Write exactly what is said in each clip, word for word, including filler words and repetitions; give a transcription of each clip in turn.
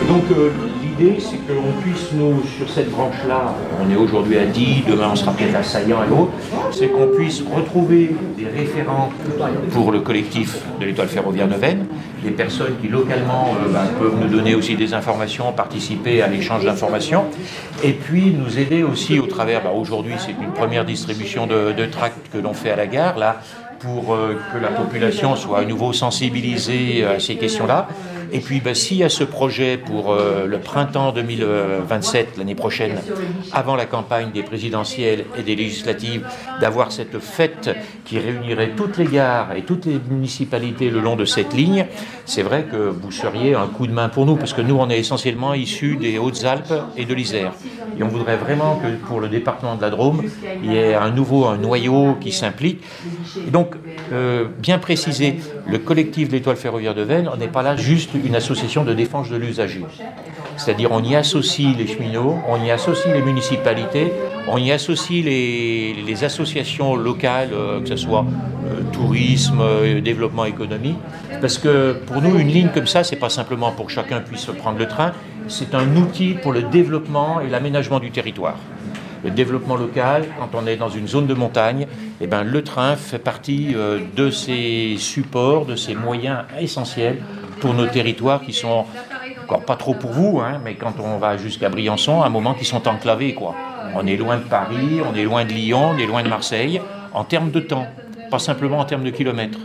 Donc euh, l'idée, c'est qu'on puisse, nous, sur cette branche-là, on est aujourd'hui à Die, demain on sera peut-être à Saillant à l'autre, c'est qu'on puisse retrouver des référents pour le collectif de l'Étoile ferroviaire neuvaine, des personnes qui localement euh, ben, peuvent nous donner aussi des informations, participer à l'échange d'informations, et puis nous aider aussi au travers, ben, aujourd'hui c'est une première distribution de, de tracts que l'on fait à la gare, là, pour euh, que la population soit à nouveau sensibilisée à ces questions-là. Et puis, ben, s'il y a ce projet pour euh, le printemps deux mille vingt-sept, l'année prochaine, avant la campagne des présidentielles et des législatives, d'avoir cette fête qui réunirait toutes les gares et toutes les municipalités le long de cette ligne, c'est vrai que vous seriez un coup de main pour nous, parce que nous, on est essentiellement issus des Hautes-Alpes et de l'Isère. Et on voudrait vraiment que pour le département de la Drôme, il y ait un nouveau un noyau qui s'implique. Et donc, euh, bien préciser, le collectif de l'Étoile ferroviaire de Veynes, on n'est pas là juste une association de défense de l'usager. C'est-à-dire on y associe les cheminots, on y associe les municipalités, on y associe les, les associations locales, euh, que ce soit euh, tourisme, euh, développement économique, parce que pour nous, une ligne comme ça, c'est pas simplement pour que chacun puisse prendre le train, c'est un outil pour le développement et l'aménagement du territoire. Le développement local, quand on est dans une zone de montagne, eh ben, le train fait partie euh, de ces supports, de ces moyens essentiels pour nos territoires qui sont, encore pas trop pour vous, hein, mais quand on va jusqu'à Briançon, à un moment qui sont enclavés, quoi. On est loin de Paris, on est loin de Lyon, on est loin de Marseille, en termes de temps, pas simplement en termes de kilomètres.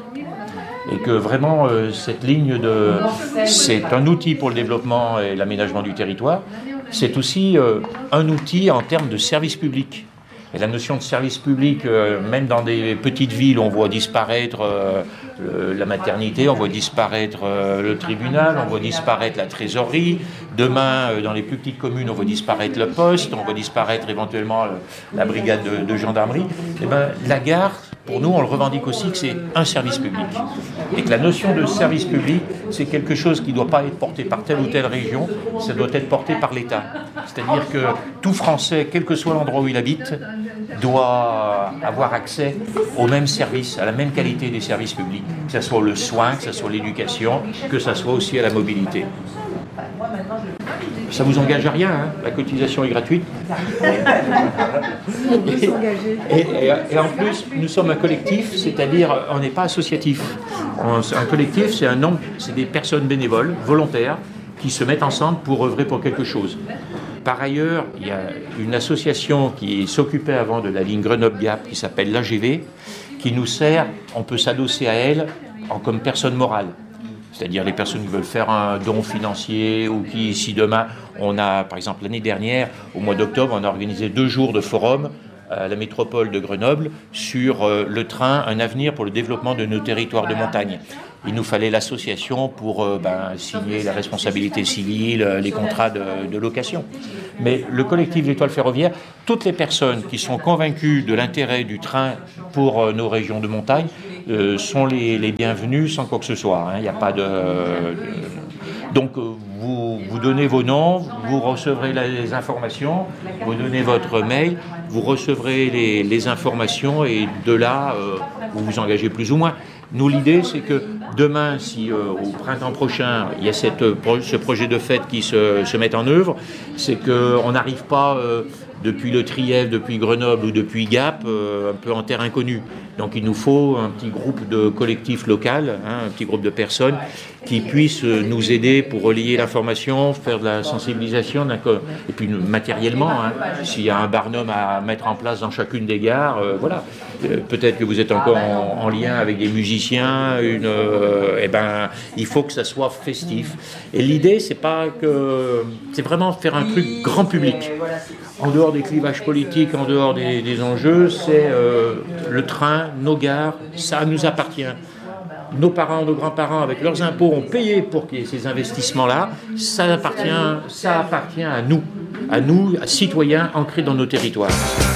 Et que vraiment, euh, cette ligne, de, c'est un outil pour le développement et l'aménagement du territoire, c'est aussi euh, un outil en termes de service public. Et la notion de service public, euh, même dans des petites villes, on voit disparaître euh, le, la maternité, on voit disparaître euh, le tribunal, on voit disparaître la trésorerie. Demain, euh, dans les plus petites communes, on voit disparaître le poste, on voit disparaître éventuellement le, la brigade de, de gendarmerie. Et ben, la gare, pour nous, on le revendique aussi que c'est un service public. Et que la notion de service public, c'est quelque chose qui ne doit pas être porté par telle ou telle région, ça doit être porté par l'État. C'est-à-dire que tout Français, quel que soit l'endroit où il habite, doit avoir accès aux mêmes services, à la même qualité des services publics, que ce soit le soin, que ce soit l'éducation, que ce soit aussi à la mobilité. Ça vous engage à rien, hein, la cotisation est gratuite. Et, et, et, et en plus, nous sommes un collectif, c'est-à-dire on n'est pas associatif. On, un collectif, c'est un nombre, c'est des personnes bénévoles, volontaires, qui se mettent ensemble pour œuvrer pour quelque chose. Par ailleurs, il y a une association qui s'occupait avant de la ligne Grenoble-Gap qui s'appelle l'A G V, qui nous sert, on peut s'adosser à elle en, comme personne morale. C'est-à-dire les personnes qui veulent faire un don financier ou qui, si demain, on a, par exemple l'année dernière, au mois d'octobre, on a organisé deux jours de forum à la métropole de Grenoble sur euh, le train, un avenir pour le développement de nos territoires de montagne. Il nous fallait l'association pour euh, ben, signer la responsabilité civile, les contrats de, de location. Mais le collectif l'Étoile ferroviaire, toutes les personnes qui sont convaincues de l'intérêt du train pour euh, nos régions de montagne euh, sont les, les bienvenues sans quoi que ce soit. Il n'y a pas de... de... Donc euh, vous, vous donnez vos noms, vous recevrez les informations, vous donnez votre mail, vous recevrez les, les informations et de là, euh, vous vous engagez plus ou moins. Nous, l'idée, c'est que demain, si euh, au printemps prochain, il y a cette, ce projet de fête qui se, se met en œuvre, c'est qu'on n'arrive pas euh, depuis le Trièvre, depuis Grenoble ou depuis Gap, euh, un peu en terre inconnue. Donc il nous faut un petit groupe de collectif local, hein, un petit groupe de personnes qui puissent nous aider pour relayer l'information, faire de la sensibilisation, et puis matériellement, hein, s'il y a un barnum à mettre en place dans chacune des gares, euh, voilà. Euh, peut-être que vous êtes encore en, en lien avec des musiciens, une, euh, eh ben, il faut que ça soit festif. Et l'idée, c'est pas que, c'est vraiment faire un truc grand public. En dehors des clivages politiques, en dehors des, des enjeux, c'est euh, le train, nos gares, ça nous appartient. Nos parents, nos grands-parents, avec leurs impôts, ont payé pour qu'il y ait ces investissements-là. Ça appartient, ça appartient à nous, à nous, à citoyens ancrés dans nos territoires.